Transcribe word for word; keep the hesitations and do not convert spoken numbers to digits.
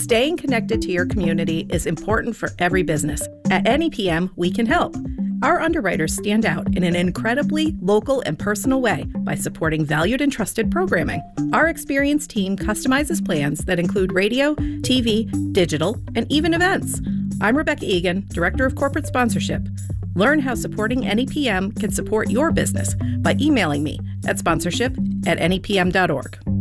Staying connected to your community is important for every business. At N E P M, we can help. Our underwriters stand out in an incredibly local and personal way by supporting valued and trusted programming. Our experienced team customizes plans that include radio, T V, digital, and even events. I'm Rebecca Egan, Director of Corporate Sponsorship. Learn how supporting N E P M can support your business by emailing me at sponsorship at N E P M dot org.